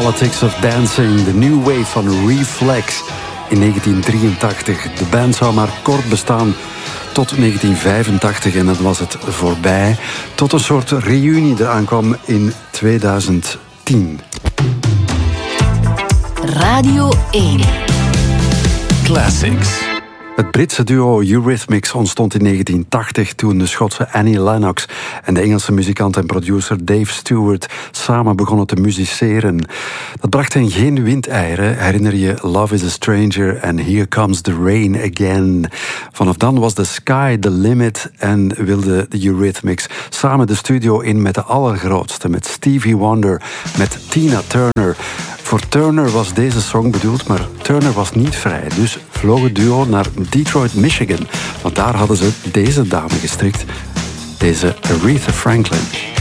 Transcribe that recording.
Politics of Dancing, de new wave van Reflex in 1983. De band zou maar kort bestaan tot 1985 en dan was het voorbij. Tot een soort reunie eraan kwam in 2010. Radio 1 Classics. Het Britse duo Eurythmics ontstond in 1980 toen de Schotse Annie Lennox en de Engelse muzikant en producer Dave Stewart samen begonnen te musiceren. Dat bracht hen geen windeieren. Herinner je Love is a Stranger en Here Comes the Rain Again. Vanaf dan was the sky the limit en wilde de Eurythmics samen de studio in met de allergrootste, met Stevie Wonder, met Tina Turner. Voor Turner was deze song bedoeld, maar Turner was niet vrij. Dus vloog het duo naar Detroit, Michigan. Want daar hadden ze deze dame gestrikt. Deze Aretha Franklin.